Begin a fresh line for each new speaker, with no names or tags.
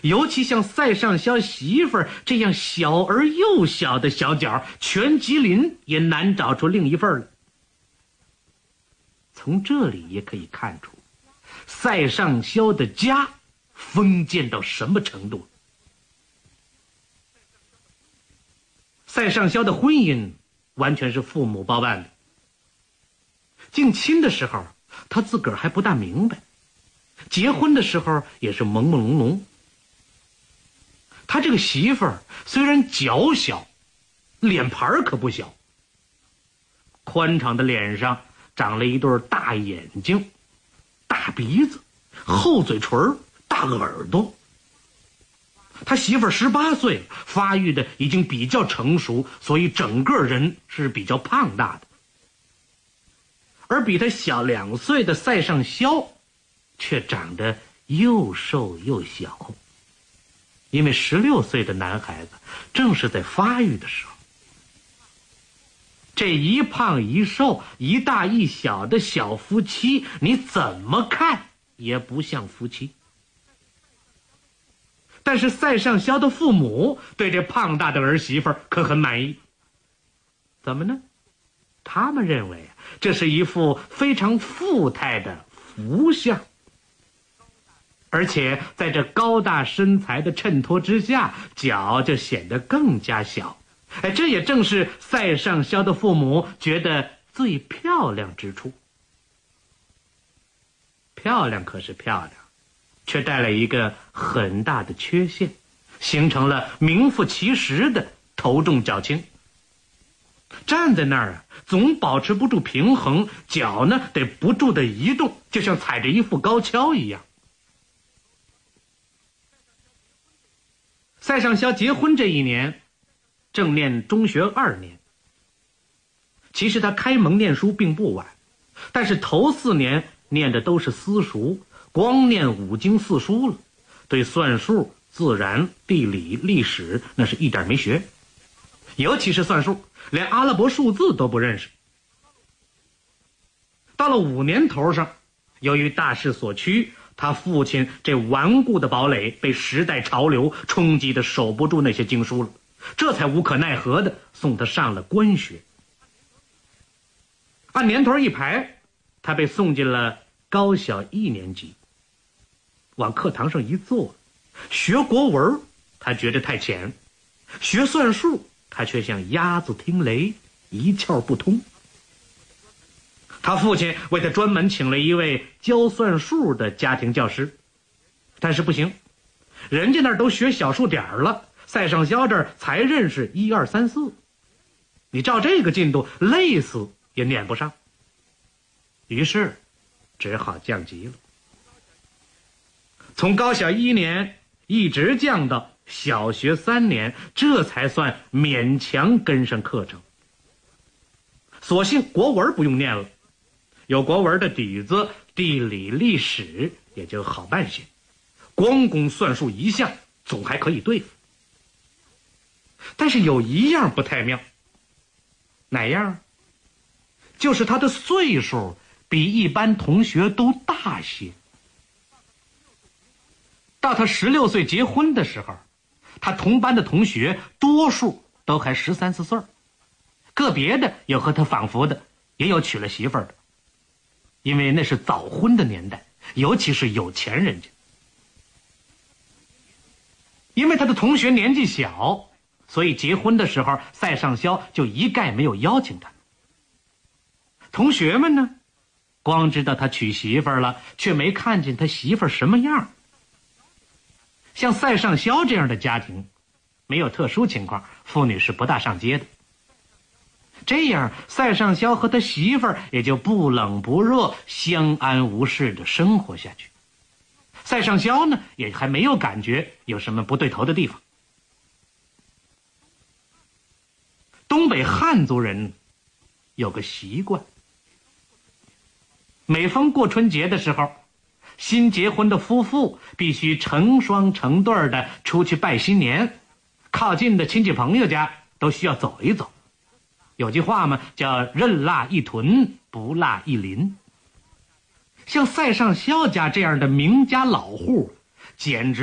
尤其像赛上霄媳妇儿这样小而又小的小脚，全吉林也难找出另一份了。从这里也可以看出，赛上霄的家封建到什么程度。赛上霄的婚姻完全是父母包办的。定亲的时候，他自个儿还不大明白；结婚的时候也是朦朦胧胧。他这个媳妇儿虽然脚小，脸盘可不小。宽敞的脸上长了一对大眼睛、大鼻子、厚嘴唇、大耳朵。他媳妇儿18岁，发育的已经比较成熟，所以整个人是比较胖大的。而比他小2岁的赛上霄却长得又瘦又小，因为16岁的男孩子正是在发育的时候。这一胖一瘦、一大一小的小夫妻，你怎么看也不像夫妻。但是赛上霄的父母对这胖大的儿媳妇可很满意。怎么呢？他们认为这是一副非常富态的福相，而且在这高大身材的衬托之下，脚就显得更加小。这也正是赛上霄的父母觉得最漂亮之处。漂亮可是漂亮，却带来一个很大的缺陷，形成了名副其实的头重脚轻。站在那儿总保持不住平衡，脚呢得不住的移动，就像踩着一副高跷一样。赛上霄结婚这一年正念中学2年。其实他开蒙念书并不晚，但是头4年念的都是私塾，光念5经4书了，对算术、自然、地理、历史那是一点没学，尤其是算术，连阿拉伯数字都不认识。到了5年头上，由于大势所趋，他父亲这顽固的堡垒被时代潮流冲击的守不住那些经书了，这才无可奈何的送他上了官学。按年头一排，他被送进了高小1年级。往课堂上一坐，学国文他觉得太浅，学算术他却像鸭子听雷，一窍不通。他父亲为他专门请了一位教算术的家庭教师，但是不行，人家那儿都学小数点了，赛上霄这儿才认识1、2、3、4，你照这个进度累死也撵不上，于是只好降级了。从高小1年一直降到小学3年，这才算勉强跟上课程。所幸国文不用念了，有国文的底子，地理历史也就好办些，光攻算术一项总还可以对付。但是有一样不太妙。哪样？就是他的岁数比一般同学都大些。到他16岁结婚的时候，他同班的同学多数都还13、14岁，个别的有和他仿佛的，也有娶了媳妇儿的。因为那是早婚的年代，尤其是有钱人家。因为他的同学年纪小，所以结婚的时候赛上霄就一概没有邀请他。同学们呢，光知道他娶媳妇儿了，却没看见他媳妇儿什么样。像赛上霄这样的家庭，没有特殊情况，妇女是不大上街的。这样赛上霄和他媳妇儿也就不冷不热，相安无事的生活下去。赛上霄呢，也还没有感觉有什么不对头的地方。东北汉族人有个习惯，每逢过春节的时候，新结婚的夫妇必须成双成对的出去拜新年，靠近的亲戚朋友家都需要走一走。有句话嘛，叫任腊一屯，不腊一邻。像赛上霄家这样的名家老户，简直